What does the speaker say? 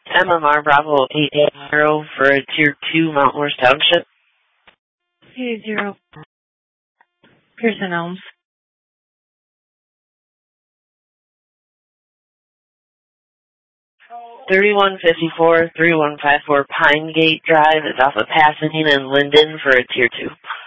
MMR Bravo 880 for a Tier 2 Mount Morris Township. 880. Pearson Elms. 3154 3154 Pine Gate Drive is off of Pasadena and Linden for a Tier 2.